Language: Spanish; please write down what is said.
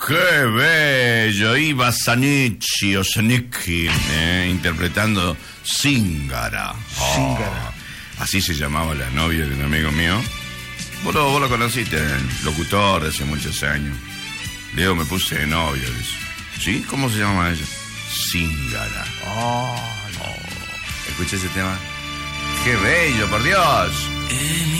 ¡Qué bello! Iva Zanicki o Zanicki, interpretando Zingara. Zingara. Así se llamaba la novia de un amigo mío. Vos lo conociste, el locutor de hace muchos años. Leo, me puse de novio. ¿Sí? ¿Cómo se llama ella? Zingara. Escuché ese tema. ¡Qué bello, por Dios!